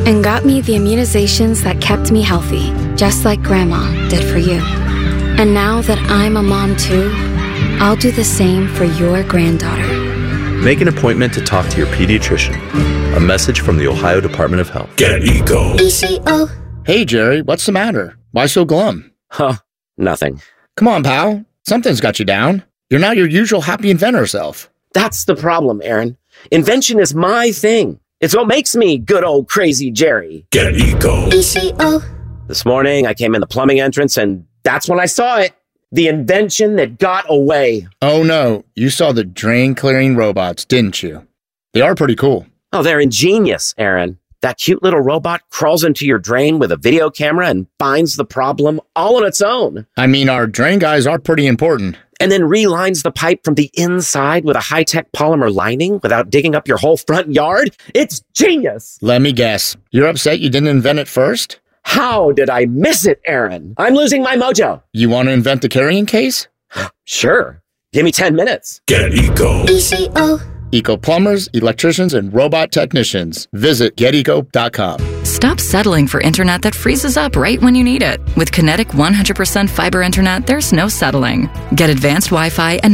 and got me the immunizations that kept me healthy, just like Grandma did for you. And now that I'm a mom too, I'll do the same for your granddaughter. Make an appointment to talk to your pediatrician. A message from the Ohio Department of Health. Get Eco. ECO. Hey, Jerry, what's the matter? Why so glum? Huh, nothing. Come on, pal. Something's got you down. You're not your usual happy inventor self. That's the problem, Aaron. Invention is my thing. It's what makes me good old crazy Jerry. Get Eco. ECO. This morning, I came in the plumbing entrance, and that's when I saw it. The invention that got away. Oh, no. You saw the drain-clearing robots, didn't you? They are pretty cool. Oh, they're ingenious, Aaron. That cute little robot crawls into your drain with a video camera and finds the problem all on its own. I mean, our drain guys are pretty important. And then relines the pipe from the inside with a high-tech polymer lining without digging up your whole front yard. It's genius. Let me guess. You're upset you didn't invent it first? How did I miss it, Aaron? I'm losing my mojo. You want to invent the carrying case? Sure. Give me 10 minutes. Get Eco. ECO. Eco plumbers, electricians, and robot technicians. Visit geteco.com. Stop settling for internet that freezes up right when you need it. With Kinetic 100% fiber internet, there's no settling. Get advanced Wi-Fi and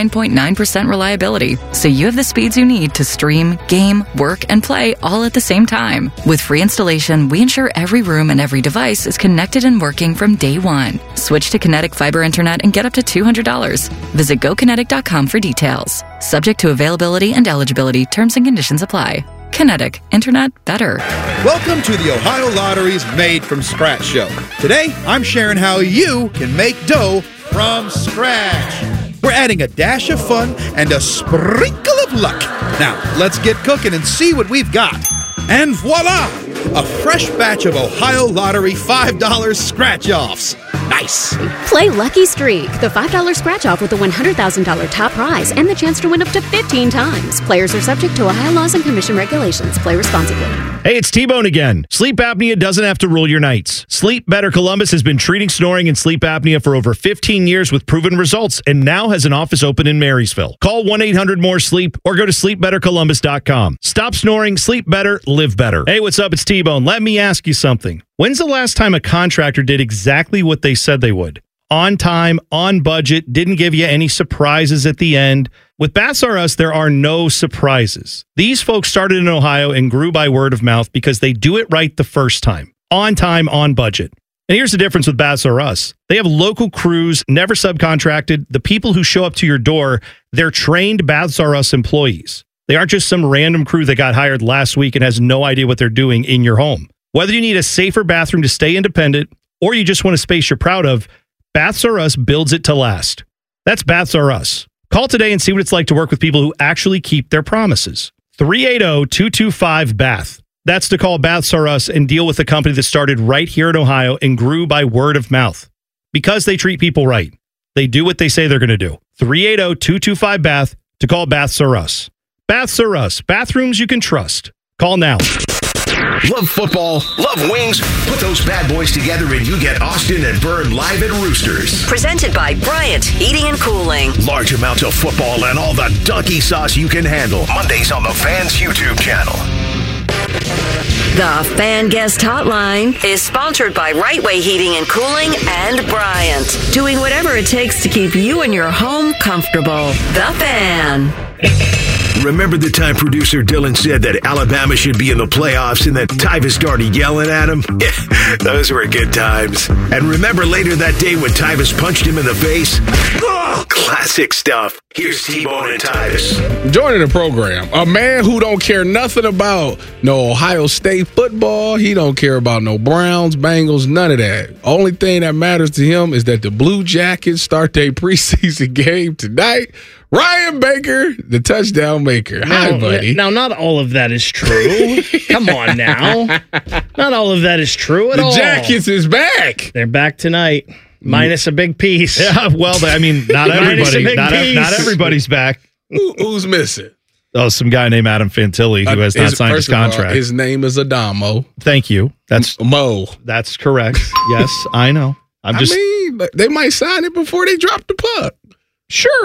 99.9% reliability, so you have the speeds you need to stream, game, work, and play all at the same time. With free installation, we ensure every room and every device is connected and working from day one. Switch to Kinetic fiber internet and get up to $200. Visit GoKinetic.com for details. Subject to availability and eligibility. Terms and conditions apply. Kinetic. Internet better. Welcome to the Ohio Lottery's Made from Scratch show. Today, I'm sharing how you can make dough from scratch. We're adding a dash of fun and a sprinkle of luck. Now, let's get cooking and see what we've got. And voila! A fresh batch of Ohio Lottery $5 scratch-offs. Nice! Play Lucky Streak, the $5 scratch-off with a $100,000 top prize and the chance to win up to 15 times. Players are subject to Ohio laws and commission regulations. Play responsibly. Hey, it's T-Bone again. Sleep apnea doesn't have to rule your nights. Sleep Better Columbus has been treating snoring and sleep apnea for over 15 years with proven results and now has an office open in Marysville. Call 1-800-MORE-SLEEP or go to sleepbettercolumbus.com. Stop snoring, sleep better, live better. Hey, what's up? It's T-Bone. Let me ask you something. When's the last time a contractor did exactly what they said they would? On time, on budget, didn't give you any surprises at the end. With Baths R Us, there are no surprises. These folks started in Ohio and grew by word of mouth because they do it right the first time. On time, on budget. And here's the difference with Baths R Us. They have local crews, never subcontracted. The people who show up to your door, they're trained Baths R Us employees. They aren't just some random crew that got hired last week and has no idea what they're doing in your home. Whether you need a safer bathroom to stay independent or you just want a space you're proud of, Baths R Us builds it to last. That's Baths R Us. Call today and see what it's like to work with people who actually keep their promises. 380-225-BATH. That's to call Baths R Us and deal with a company that started right here in Ohio and grew by word of mouth. Because they treat people right. They do what they say they're going to do. 380-225-BATH to call Baths R Us. Baths R Us. Bathrooms you can trust. Call now. Love football, love wings? Put those bad boys together and you get Austin and Bird live at Roosters. Presented by Bryant Heating and Cooling. Large amounts of football and all the donkey sauce you can handle. Mondays on the Fans YouTube channel. The Fan Guest Hotline is sponsored by Right Way Heating and Cooling and Bryant. Doing whatever it takes to keep you and your home comfortable. The Fan. Remember the time producer Dylan said that Alabama should be in the playoffs and that Tyvus started yelling at him? Yeah, those were good times. And remember later that day when Tyvus punched him in the face? Oh, classic stuff. Here's T-Bone and Tyvus. Joining the program, a man who don't care nothing about no Ohio State football. He don't care about no Browns, Bengals, none of that. Only thing that matters to him is that the Blue Jackets start their preseason game tonight. Ryan Baker, the touchdown maker. Hi, buddy. Now, not all of that is true. Come on now. Not all of that is true at all. The Jackets is back. They're back tonight. Minus a big piece. Yeah, well, I mean, not everybody. Not everybody's back. Who's missing? Oh, some guy named Adam Fantilli who has not signed his contract. His name is Adamo. Thank you. That's Mo. That's correct. Yes, I know. I mean, they might sign it before they drop the puck. Sure.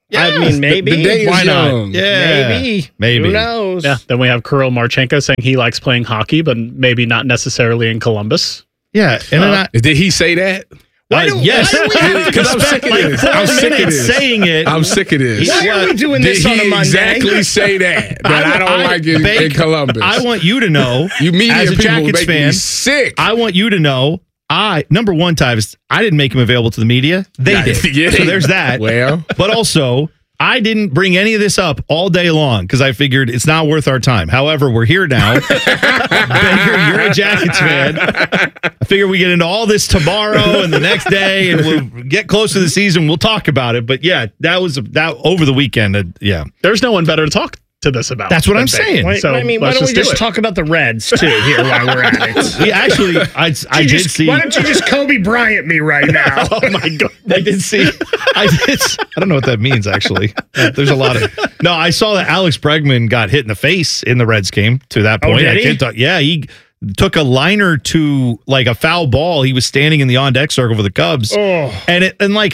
I mean, maybe. The day is Why not? young. Yeah. Maybe. Who knows? Yeah. Then we have Kirill Marchenko saying he likes playing hockey, but maybe not necessarily in Columbus. Yeah. And then Did he say that? yes. why do we have to Because I'm sick of this. I'm sick of this. saying it. I'm sick of this. Why are we doing this Did on a he Monday? exactly say that? That I don't like it in Columbus. I want you to know, You media as a people Jackets make fan, me sick. I want you to know, number one, Tyvus, I didn't make him available to the media. They did. Yeah. So there's that. Well. But also, I didn't bring any of this up all day long because I figured it's not worth our time. However, we're here now. Baker, you're a Jackets fan. I figure we get into all this tomorrow and the next day, and we'll get close to the season. We'll talk about it. But yeah, that was over the weekend. Yeah, There's no one better to talk to this about. that's what than I'm Baker. saying. Why don't we let's just do it. talk about the Reds, too, here while we're at it? Yeah, actually, I did see. Why don't you just Kobe Bryant me right now? Oh my god! I did see. I don't know what that means, actually. There's a lot of. No, I saw that Alex Bregman got hit in the face in the Reds game to that point. did I he? can't talk. Yeah, he took a liner to like a foul ball. He was standing in the on deck circle for the Cubs. Oh. And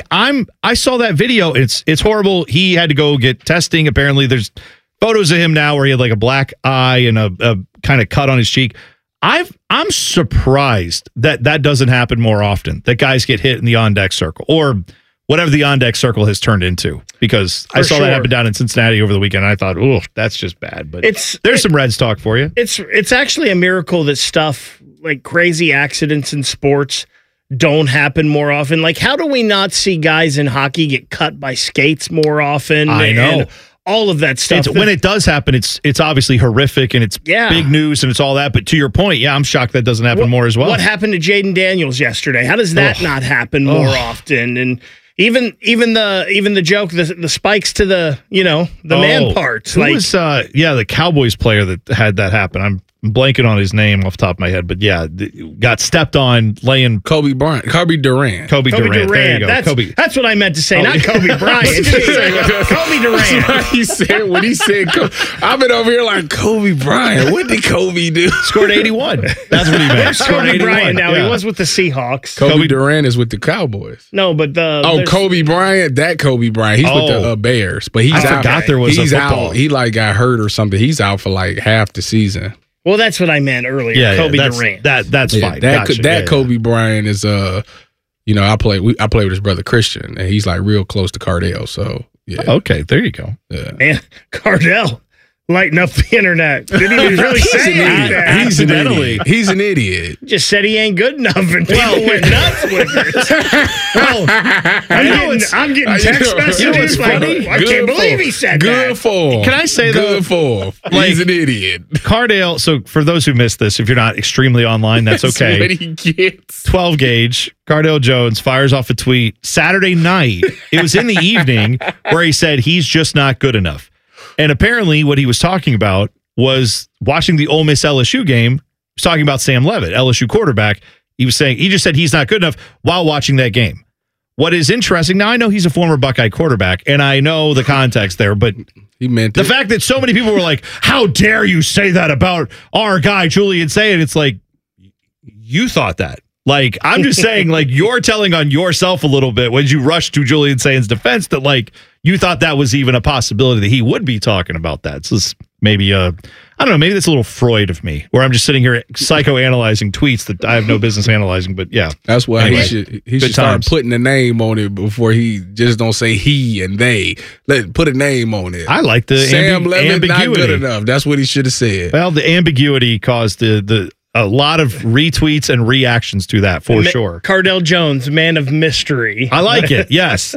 I saw that video. It's horrible. He had to go get testing. Apparently, there's photos of him now where he had like a black eye and a kind of cut on his cheek. I'm surprised that doesn't happen more often, that guys get hit in the on deck circle or whatever the on deck circle has turned into, because I saw that happen down in Cincinnati over the weekend. And I thought, oh, that's just bad. But there's some Reds talk for you. It's actually a miracle that stuff like crazy accidents in sports don't happen more often. Like, how do we not see guys in hockey get cut by skates more often? I know. And all of that stuff. When it does happen, it's obviously horrific and it's big news and it's all that. But to your point, yeah, I'm shocked that doesn't happen more as well. What happened to Jaden Daniels yesterday? How does that not happen more often? And even the joke, the spikes to the man parts. Who was the Cowboys player that had that happen? I'm blanking on his name off the top of my head, but yeah, got stepped on laying Kobe Durant. Kobe Durant. There you go. That's what I meant to say, not Kobe Bryant. Kobe Durant. That's what he said when he said I've been over here like, Kobe Bryant. What did Kobe do? Scored 81. That's what he meant. Scored Kobe 81. Bryant now. Yeah. He was with the Seahawks. Kobe Durant is with the Cowboys. No, but Kobe Bryant, that Kobe Bryant. He's with the Bears, but he's out. Forgot there was he's a football. out. He got hurt or something. He's out for like half the season. Well, that's what I meant earlier. Kobe Durant. That's fine. That Kobe Bryant is I play with his brother Christian, and he's like real close to Cardell. So yeah. Okay, there you go. Yeah. Man, Cardell lighting up the internet. Didn't even really say that. He's an idiot. He's an idiot. Just said he ain't good enough, and people went nuts with it. I'm getting text messages like, I can't believe he said that. Good for him. Can I say good for him? He's an idiot. Cardale. So for those who missed this, if you're not extremely online, that's okay. What he gets. 12 gauge. Cardale Jones fires off a tweet Saturday night. It was in the evening where he said he's just not good enough. And apparently what he was talking about was watching the Ole Miss LSU game. He was talking about Sam Leavitt, LSU quarterback. He was saying, he just said he's not good enough while watching that game. What is interesting, now I know he's a former Buckeye quarterback, and I know the context there, but he meant the fact that so many people were like, how dare you say that about our guy, Julian Sayin? It's like, you thought that. Like, I'm just saying, like, you're telling on yourself a little bit when you rushed to Julian Sayin's defense that, like, you thought that was even a possibility that he would be talking about that. So it's maybe, I don't know, maybe that's a little Freud of me, where I'm just sitting here psychoanalyzing tweets that I have no business analyzing, but yeah. That's why anyway, he should start putting a name on it before he just don't say he and they. Put a name on it. I like the Sam Leavitt ambiguity. Not good enough. That's what he should have said. Well, the ambiguity caused a lot of retweets and reactions to that, for sure. Cardale Jones, man of mystery. I like it. Yes.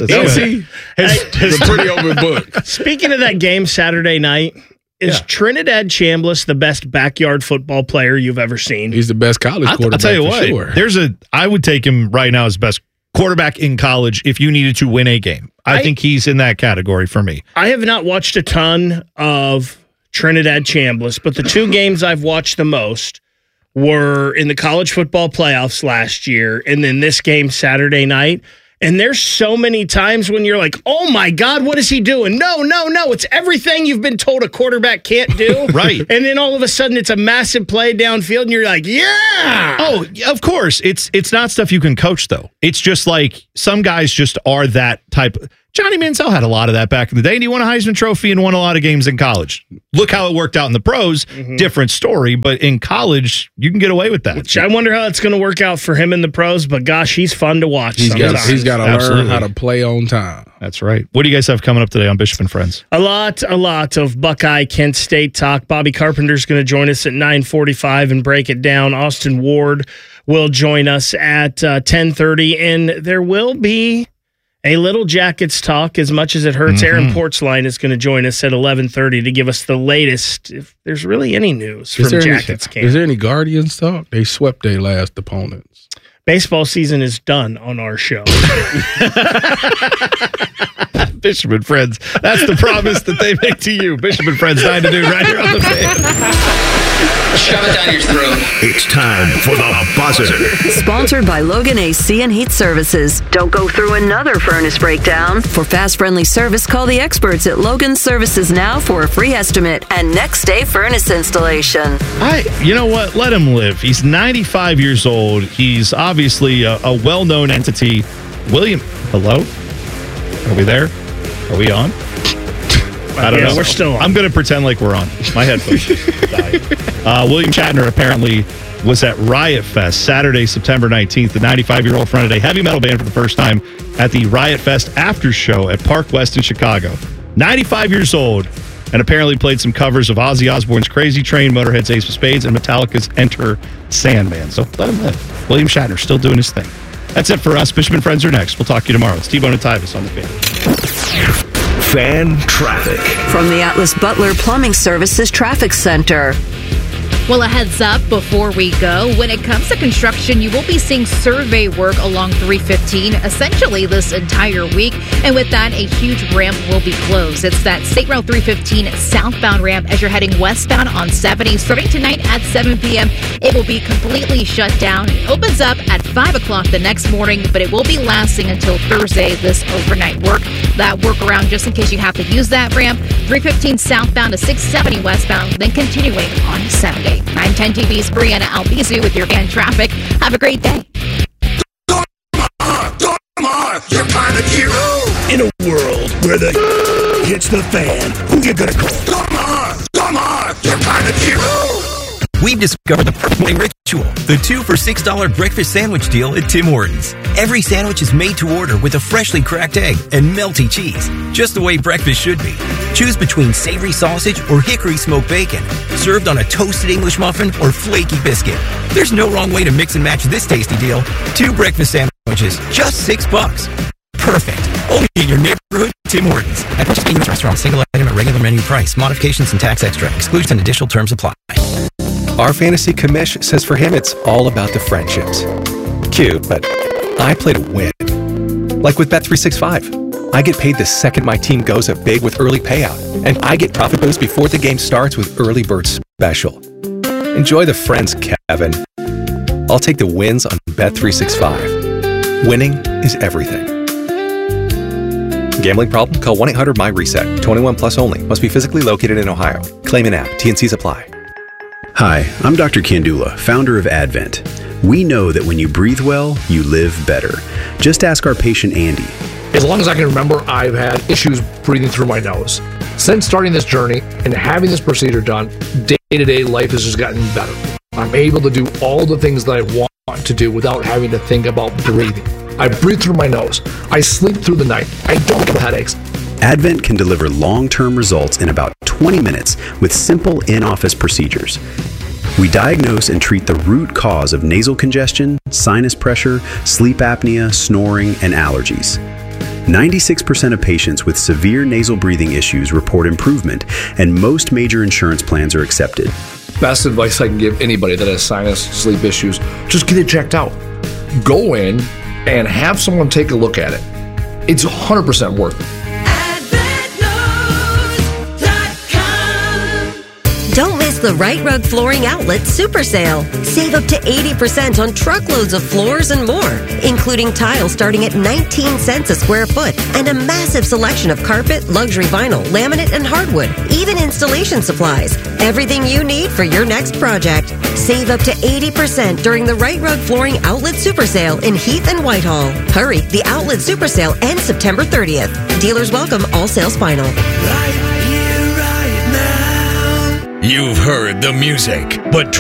It's a pretty open book. Speaking of that game Saturday night, is Trinidad Chambliss the best backyard football player you've ever seen? He's the best college quarterback. I'll tell you what. Sure. I would take him right now as best quarterback in college if you needed to win a game. I think he's in that category for me. I have not watched a ton of Trinidad Chambliss, but the two games I've watched the most were in the college football playoffs last year and then this game Saturday night. And there's so many times when you're like, oh my God, what is he doing? No. It's everything you've been told a quarterback can't do. Right. And then all of a sudden it's a massive play downfield and you're like, yeah. Oh, of course. It's not stuff you can coach, though. It's just like some guys just are that type. Johnny Manziel had a lot of that back in the day, and he won a Heisman Trophy and won a lot of games in college. Look how it worked out in the pros. Different story, but in college, you can get away with that. Which I wonder how it's going to work out for him in the pros, but gosh, he's fun to watch. He's got to learn how to play on time. That's right. What do you guys have coming up today on Bishop and Friends? A lot of Buckeye Kent State talk. Bobby Carpenter's going to join us at 9:45 and break it down. Austin Ward will join us at 10:30, and there will be a little Jackets talk, as much as it hurts. Aaron Portzline is going to join us at 11:30 to give us the latest, if there's really any news from Jackets camp. Is there any Guardians talk? They swept their last opponents. Baseball season is done on our show. Bishop and Friends. That's the promise that they make to you. Bishop and Friends, 9 to noon, right here on the Fan. Shove it down your throat. It's time for the buzzer. Sponsored by Logan AC and Heat Services. Don't go through another furnace breakdown. For fast, friendly service, call the experts at Logan Services now for a free estimate and next day furnace installation. You know what? Let him live. He's 95 years old. He's obviously a well-known entity. William, hello? Are we there? Are we on? I don't know. We're still on. I'm going to pretend like we're on. My headphones died. William Shatner apparently was at Riot Fest Saturday, September 19th. The 95-year-old fronted a heavy metal band for the first time at the Riot Fest after show at Park West in Chicago. 95 years old, and apparently played some covers of Ozzy Osbourne's Crazy Train, Motorhead's Ace of Spades, and Metallica's Enter Sandman. So let him live. William Shatner still doing his thing. That's it for us. Bishop and Friends are next. We'll talk to you tomorrow. It's T-Bone and Tyvis on the Fan. Fan traffic. From the Atlas Butler Plumbing Services Traffic Center. Well, a heads up before we go. When it comes to construction, you will be seeing survey work along 315 essentially this entire week. And with that, a huge ramp will be closed. It's that State Route 315 southbound ramp as you're heading westbound on 70. Starting tonight at 7 p.m., it will be completely shut down. It opens up at 5 o'clock the next morning, but it will be lasting until Thursday, this overnight work. That workaround, just in case you have to use that ramp, 315 southbound to 670 westbound, then continuing on Saturday. 910 TV's Brianna Albizu with your fan traffic. Have a great day. Come on, you're kind of hero. In a world where the hits the fan, who you gonna call? Come on, you're kind of hero. We've discovered the perfect morning ritual, the 2 for $6 breakfast sandwich deal at Tim Hortons. Every sandwich is made to order with a freshly cracked egg and melty cheese, just the way breakfast should be. Choose between savory sausage or hickory smoked bacon, served on a toasted English muffin or flaky biscuit. There's no wrong way to mix and match this tasty deal. 2 breakfast sandwiches, just $6. Perfect. Only in your neighborhood Tim Hortons. At participating in this restaurant, single item at regular menu price. Modifications and tax extra. Exclusions and additional terms apply. Our fantasy commish says for him it's all about the friendships. Cute, but I play to win. Like with Bet365. I get paid the second my team goes up big with early payout. And I get profit boost before the game starts with early bird special. Enjoy the friends, Kevin. I'll take the wins on Bet365. Winning is everything. Gambling problem? Call 1-800-MY-RESET. 21 plus only. Must be physically located in Ohio. Claim an app. T&Cs apply. Hi, I'm Dr. Kandula, founder of Advent. We know that when you breathe well, you live better. Just ask our patient Andy. As long as I can remember, I've had issues breathing through my nose. Since starting this journey and having this procedure done, day-to-day life has just gotten better. I'm able to do all the things that I want to do without having to think about breathing. I breathe through my nose. I sleep through the night. I don't get headaches. Advent can deliver long-term results in about 20 minutes with simple in-office procedures. We diagnose and treat the root cause of nasal congestion, sinus pressure, sleep apnea, snoring, and allergies. 96% of patients with severe nasal breathing issues report improvement, and most major insurance plans are accepted. Best advice I can give anybody that has sinus, sleep issues, just get it checked out. Go in and have someone take a look at it. It's 100% worth it. Don't miss It's the Right Rug Flooring Outlet Super Sale. Save up to 80% on truckloads of floors and more, including tile starting at 19 cents a square foot and a massive selection of carpet, luxury vinyl, laminate, and hardwood, even installation supplies. Everything you need for your next project. Save up to 80% during the Right Rug Flooring Outlet Super Sale in Heath and Whitehall. Hurry, the Outlet Super Sale ends September 30th. Dealers welcome, all sales final. You've heard the music, but